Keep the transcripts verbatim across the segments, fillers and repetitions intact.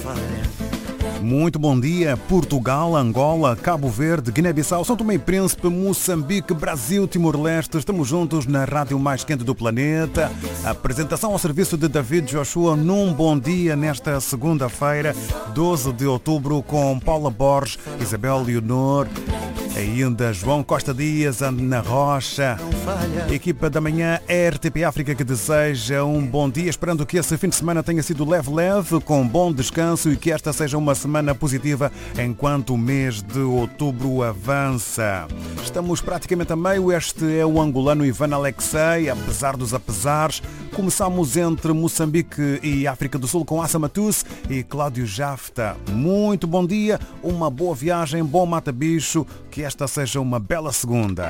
Muito bom dia, Portugal, Angola, Cabo Verde, Guiné-Bissau, São Tomé e Príncipe, Moçambique, Brasil, Timor-Leste. Estamos juntos na rádio mais quente do planeta. A apresentação ao serviço de David Joshua num bom dia nesta segunda-feira, doze de outubro, com Paula Borges, Isabel Leonor, ainda João Costa Dias, Ana Rocha. Equipa da manhã R T P África que deseja um bom dia, esperando que esse fim de semana tenha sido leve-leve, com bom descanso e que esta seja uma semana positiva enquanto o mês de outubro avança. Estamos praticamente a meio. Este é o angolano Ivan Alexei, apesar dos apesares. Começamos entre Moçambique e África do Sul com Assa Matus e Cláudio Jafta. Muito bom dia, uma boa viagem, bom mata-bicho, que esta seja uma bela segunda.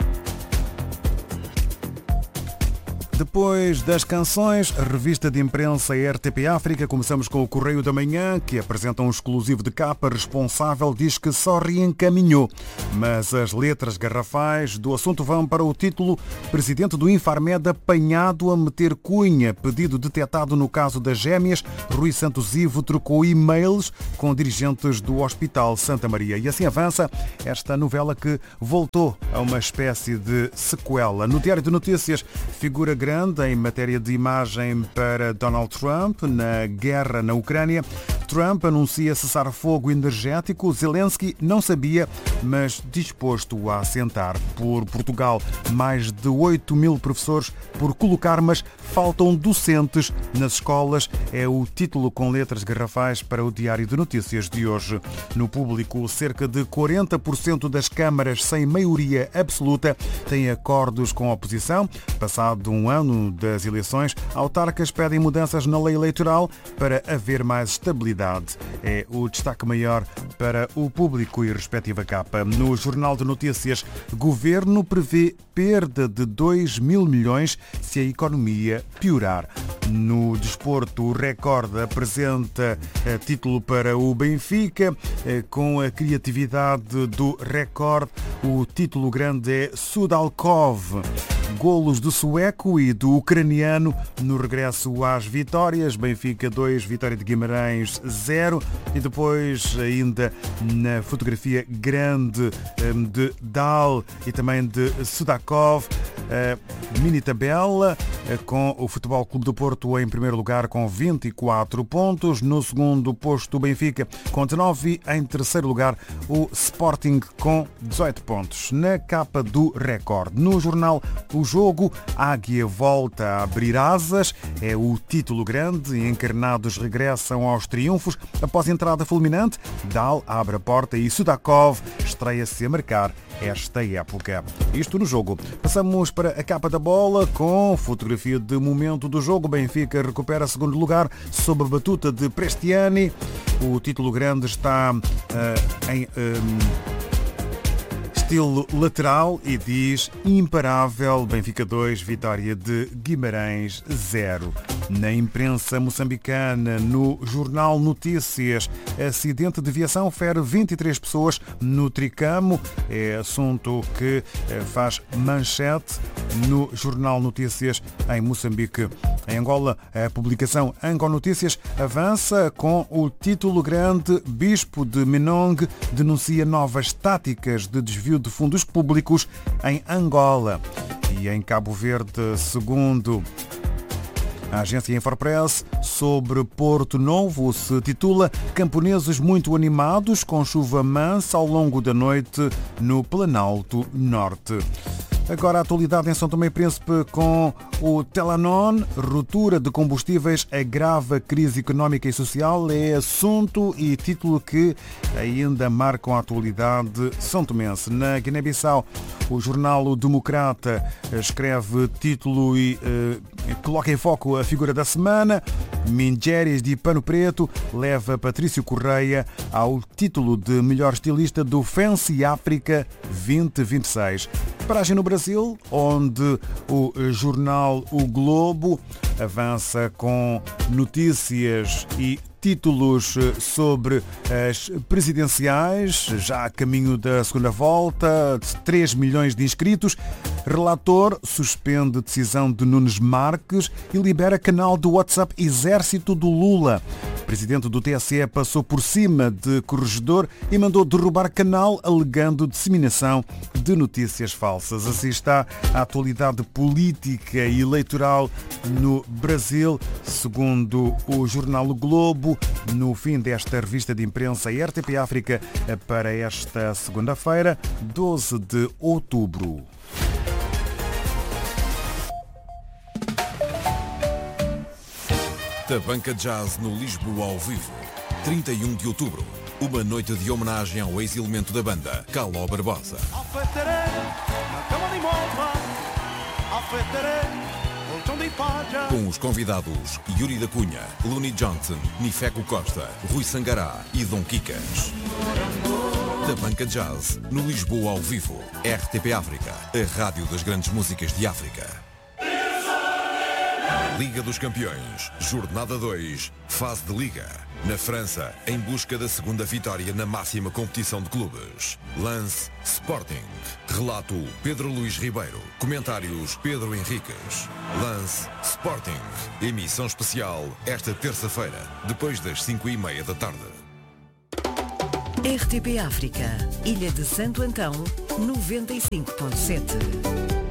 Depois das canções, a revista de imprensa R T P África. Começamos com o Correio da Manhã, que apresenta um exclusivo de capa. Responsável diz que só reencaminhou. Mas as letras garrafais do assunto vão para o título: Presidente do Infarmed apanhado a meter cunha. Pedido detectado no caso das gêmeas. Rui Santos Ivo trocou e-mails com dirigentes do Hospital Santa Maria. E assim avança esta novela que voltou a uma espécie de sequela. No Diário de Notícias, figura grande em matéria de imagem para Donald Trump na guerra na Ucrânia. Trump anuncia cessar-fogo energético. Zelensky não sabia, mas disposto a assentar por Portugal. Mais de oito mil professores por colocar, mas faltam docentes nas escolas. É o título com letras garrafais para o Diário de Notícias de hoje. No Público, cerca de quarenta por cento das câmaras sem maioria absoluta têm acordos com a oposição. Passado um ano das eleições, autarcas pedem mudanças na lei eleitoral para haver mais estabilidade. É o destaque maior para o Público e respectiva capa. No Jornal de Notícias, Governo prevê perda de dois mil milhões se a economia piorar. No Desporto, o Record apresenta título para o Benfica. Com a criatividade do Record, o título grande é Sudalkov. Golos do sueco e do ucraniano no regresso às vitórias. Benfica dois, Vitória de Guimarães zero. E depois, ainda na fotografia grande de Dal e também de Sudakov, mini tabela com o Futebol Clube do Porto em primeiro lugar com vinte e quatro pontos. No segundo posto, o Benfica com dezanove. Em terceiro lugar, o Sporting com dezoito pontos. Na capa do Record. No jornal O Jogo, Águia volta a abrir asas. É o título grande. Encarnados regressam aos triunfos. Após entrada fulminante, Dal abre a porta e Sudakov estreia-se a marcar esta época. Isto no jogo. Passamos para a capa da bola com fotografia de momento do jogo. Benfica recupera segundo lugar sob a batuta de Prestiani. O título grande está uh, em... Um, estilo lateral e diz imparável. Benfica dois, Vitória de Guimarães zero. Na imprensa moçambicana, no Jornal Notícias, acidente de viação fere vinte e três pessoas no Tricamo. É assunto que faz manchete no Jornal Notícias em Moçambique. Em Angola, a publicação Angola Notícias avança com o título grande: Bispo de Menong denuncia novas táticas de desvio de fundos públicos em Angola. E em Cabo Verde, segundo a agência Infopress, sobre Porto Novo, se titula Camponeses muito animados com chuva mansa ao longo da noite no Planalto Norte. Agora a atualidade em São Tomé e Príncipe com o Telanon. Ruptura de combustíveis agrava a crise económica e social. É assunto e título que ainda marcam a atualidade são tomense. Na Guiné-Bissau, o jornal O Democrata escreve título e eh, coloca em foco a figura da semana. Mingérias de Pano Preto leva Patrício Correia ao título de melhor estilista do Fancy África vinte vinte e seis. Paragem no Brasil, onde o jornal O Globo avança com notícias e Títulos sobre as presidenciais, já a caminho da segunda volta, três milhões de inscritos. Relator suspende decisão de Nunes Marques e libera canal do WhatsApp Exército do Lula. O presidente do T S E passou por cima de corregedor e mandou derrubar canal alegando disseminação de notícias falsas. Assim está a atualidade política e eleitoral no Brasil, segundo o jornal O Globo, no fim desta revista de imprensa R T P África para esta segunda-feira, doze de outubro. Tabanca Jazz no Lisboa ao vivo, trinta e um de outubro. Uma noite de homenagem ao ex-elemento da banda, Caló Barbosa. Com os convidados Yuri da Cunha, Looney Johnson, Nifeco Costa, Rui Sangará e Dom Quicas. Tabanca Jazz no Lisboa ao vivo. R T P África, a rádio das grandes músicas de África. Liga dos Campeões, Jornada dois, fase de Liga. Na França, em busca da segunda vitória na máxima competição de clubes. Lance, Sporting. Relato, Pedro Luís Ribeiro. Comentários, Pedro Henriques. Lance, Sporting. Emissão especial, esta terça-feira, depois das cinco e meia da tarde. R T P África, Ilha de Santo Antão, noventa e cinco ponto sete.